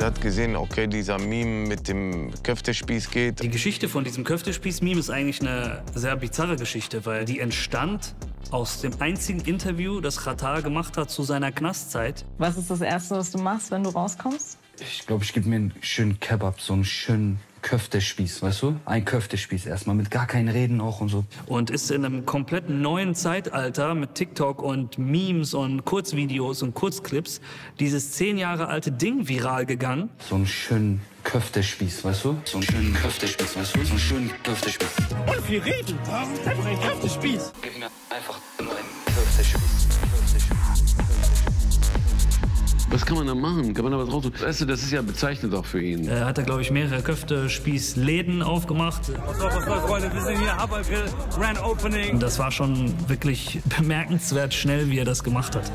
Er hat gesehen, okay, dieser Meme mit dem Köftespieß geht. Die Geschichte von diesem Köftespieß-Meme ist eigentlich eine sehr bizarre Geschichte, weil die entstand aus dem einzigen Interview, das Xatar gemacht hat zu seiner Knastzeit. Was ist das Erste, was du machst, wenn du rauskommst? Ich glaube, ich gebe mir einen schönen Kebab, so einen schönen Köftespieß, weißt du? Ein Köftespieß erstmal, mit gar keinen Reden auch und so. Und ist in einem komplett neuen Zeitalter mit TikTok und Memes und Kurzvideos und Kurzclips dieses 10 Jahre alte Ding viral gegangen. So einen schönen Köftespieß, weißt du? So einen schönen Köftespieß, weißt du? So einen schönen Köftespieß. Und viel reden, einfach ein Köftespieß. Gib mir einfach nur einen Köftespieß. Was kann man da machen? Kann man da was raus? Weißt du, das ist ja bezeichnend auch für ihn. Er hat da, glaube ich, mehrere Köftespießläden aufgemacht. Was soll, Freunde? Wir sind hier, Haber Grill, Grand Opening. Und das war schon wirklich bemerkenswert schnell, wie er das gemacht hat. Gib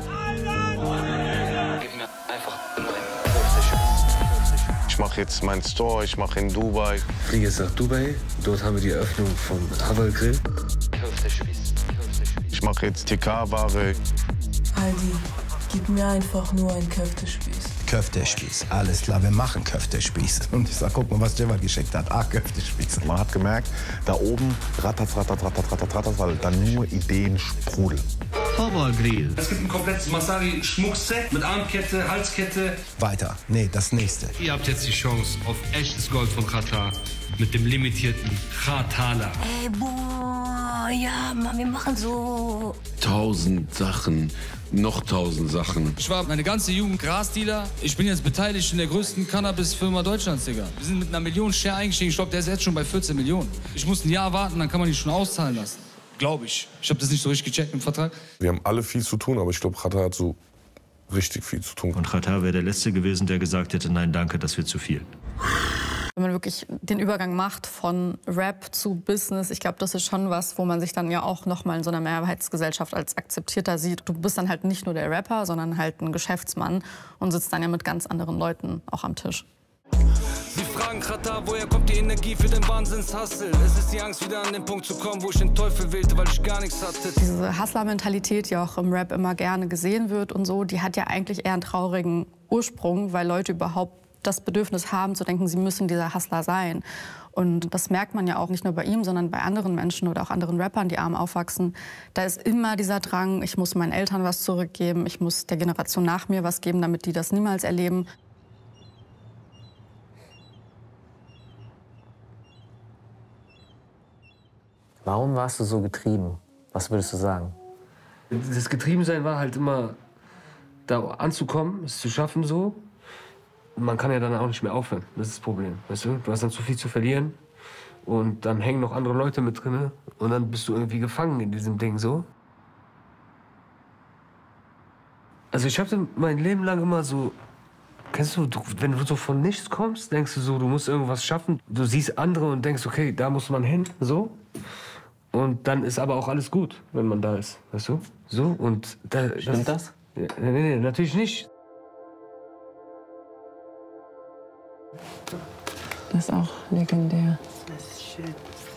mir einfach nur einen Köftespieß. Ich mache jetzt meinen Store, ich mache in Dubai. Ich fliege jetzt nach Dubai. Dort haben wir die Eröffnung vom Haber Grill. Köftespieß. Ich mache jetzt TK-Ware. Aldi, gib mir einfach nur einen Köftespieß. Köftespieß, alles klar, wir machen Köftespieß. Und ich sag, guck mal, was Jewel geschickt hat. Ah, Köftespieß. Man hat gemerkt, da oben rattert, weil dann nur Ideen sprudeln. Haber Grill. Es gibt ein komplettes Masari-Schmuckset mit Armkette, Halskette. Weiter, nee, das nächste. Ihr habt jetzt die Chance auf echtes Gold von Xatar mit dem limitierten Xatala. Ey, boah, ja, Mann, wir machen so. 1000 Sachen, noch 1000 Sachen. Ich war meine ganze Jugend Grasdealer. Ich bin jetzt beteiligt in der größten Cannabis-Firma Deutschlands, Digga. Wir sind mit einer Million Share eingestiegen. Ich glaube, der ist jetzt schon bei 14 Millionen. Ich muss ein Jahr warten, dann kann man die schon auszahlen lassen. Glaube ich. Ich habe das nicht so richtig gecheckt im Vertrag. Wir haben alle viel zu tun, aber ich glaube, Xatar hat so richtig viel zu tun. Und Xatar wäre der Letzte gewesen, der gesagt hätte, nein, danke, das wird zu viel. Wenn man wirklich den Übergang macht von Rap zu Business, ich glaube, das ist schon was, wo man sich dann ja auch noch mal in so einer Mehrheitsgesellschaft als akzeptierter sieht. Du bist dann halt nicht nur der Rapper, sondern halt ein Geschäftsmann und sitzt dann ja mit ganz anderen Leuten auch am Tisch. Sie fragen Xatar, woher kommt die Energie für den Wahnsinns-Hustle? Es ist die Angst, wieder an den Punkt zu kommen, wo ich den Teufel wählte, weil ich gar nichts hatte. Diese Hustler-Mentalität, die auch im Rap immer gerne gesehen wird und so, die hat ja eigentlich eher einen traurigen Ursprung, weil Leute überhaupt das Bedürfnis haben, zu denken, sie müssen dieser Hustler sein. Und das merkt man ja auch nicht nur bei ihm, sondern bei anderen Menschen oder auch anderen Rappern, die arm aufwachsen. Da ist immer dieser Drang, ich muss meinen Eltern was zurückgeben, ich muss der Generation nach mir was geben, damit die das niemals erleben. Warum warst du so getrieben? Was würdest du sagen? Das Getriebensein war halt immer, da anzukommen, es zu schaffen so. Und man kann ja dann auch nicht mehr aufhören, das ist das Problem. Weißt du? Du hast dann zu viel zu verlieren und dann hängen noch andere Leute mit drin und dann bist du irgendwie gefangen in diesem Ding so. Also ich hatte mein Leben lang immer so, kennst du, wenn du so von nichts kommst, denkst du so, du musst irgendwas schaffen. Du siehst andere und denkst, okay, da muss man hin, so. Und dann ist aber auch alles gut, wenn man da ist, weißt du? So, und da, Stimmt das? Nee, natürlich nicht. Das ist auch legendär. Das ist schön.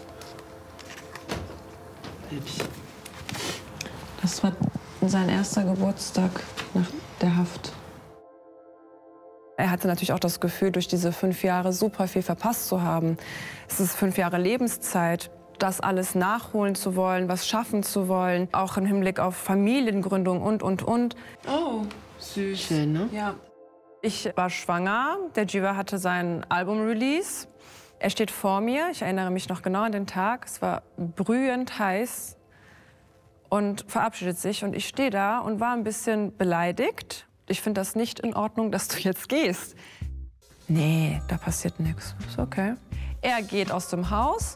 Hübsch. Das war sein erster Geburtstag nach der Haft. Er hatte natürlich auch das Gefühl, durch diese 5 Jahre super viel verpasst zu haben. Es ist 5 Jahre Lebenszeit, das alles nachholen zu wollen, was schaffen zu wollen, auch im Hinblick auf Familiengründung und. Oh, süß. Schön, ne? Ja. Ich war schwanger, der Jiva hatte sein Album-Release. Er steht vor mir, ich erinnere mich noch genau an den Tag. Es war brühend heiß und verabschiedet sich. Und ich stehe da und war ein bisschen beleidigt. Ich finde das nicht in Ordnung, dass du jetzt gehst. Nee, da passiert nichts. Ist okay. Er geht aus dem Haus.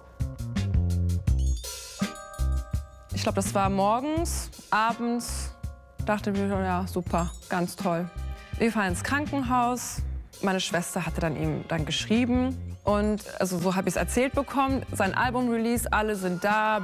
Ich glaube, das war morgens, abends. Dachte mir, ja, super, ganz toll. Wir fahren ins Krankenhaus. Meine Schwester hatte ihm dann geschrieben. Und also so habe ich es erzählt bekommen. Sein Album-Release, alle sind da,